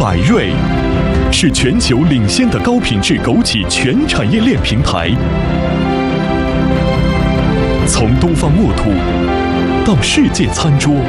百瑞是全球领先的高品质枸杞全产业链平台。从东方墨土到世界餐桌，